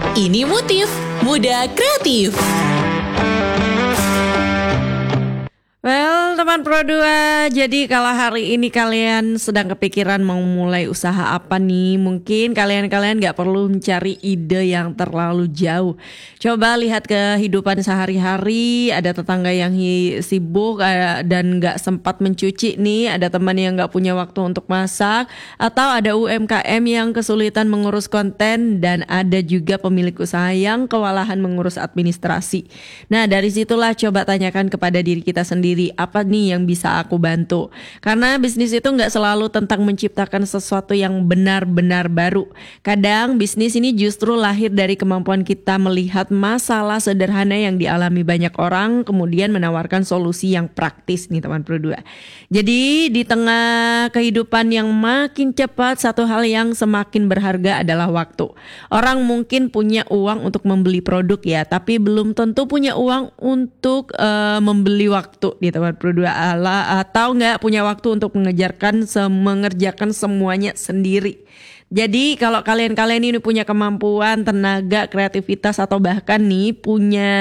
Ini Motif Muda Kreatif. Well, teman Pro 2, jadi kalau hari ini kalian sedang kepikiran mau mulai usaha apa nih, mungkin kalian gak perlu mencari ide yang terlalu jauh. Coba lihat kehidupan sehari-hari, ada tetangga yang sibuk dan gak sempat mencuci nih, ada teman yang gak punya waktu untuk masak, atau ada UMKM yang kesulitan mengurus konten, dan ada juga pemilik usaha yang kewalahan mengurus administrasi. Nah, dari situlah coba tanyakan kepada diri kita sendiri, apa nih yang bisa aku bantu? Karena bisnis itu nggak selalu tentang menciptakan sesuatu yang benar-benar baru. Kadang bisnis ini justru lahir dari kemampuan kita melihat masalah sederhana yang dialami banyak orang, kemudian menawarkan solusi yang praktis nih teman Pro 2. Jadi di tengah kehidupan yang makin cepat, satu hal yang semakin berharga adalah waktu. Orang mungkin punya uang untuk membeli produk ya, tapi belum tentu punya uang untuk membeli waktu di teman Pro 2 atau nggak punya waktu untuk mengerjakan semuanya sendiri. Jadi kalau kalian ini punya kemampuan, tenaga, kreativitas, atau bahkan nih punya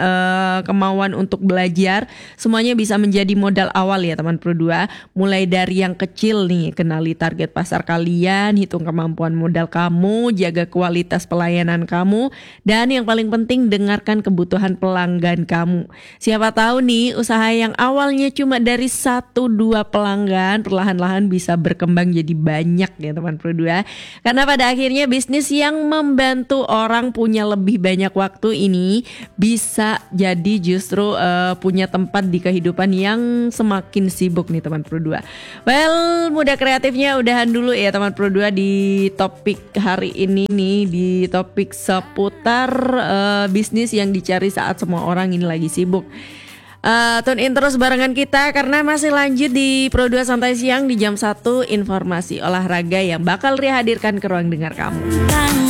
kemauan untuk belajar, semuanya bisa menjadi modal awal ya teman Pro 2. Mulai dari yang kecil nih, kenali target pasar kalian, hitung kemampuan modal kamu, jaga kualitas pelayanan kamu, dan yang paling penting dengarkan kebutuhan pelanggan kamu. Siapa tahu nih usaha yang awalnya cuma dari 1-2 pelanggan perlahan-lahan bisa berkembang jadi banyak ya teman Pro 2. Karena pada akhirnya bisnis yang membantu orang punya lebih banyak waktu ini bisa jadi justru punya tempat di kehidupan yang semakin sibuk nih teman Pro 2. Well, muda kreatifnya udahan dulu ya teman Pro 2 di topik hari ini nih, di topik seputar bisnis yang dicari saat semua orang ini lagi sibuk. Tune in terus barengan kita karena masih lanjut di Pro 2 Santai Siang di jam 1, informasi olahraga yang bakal Ria hadirkan ke ruang dengar kamu.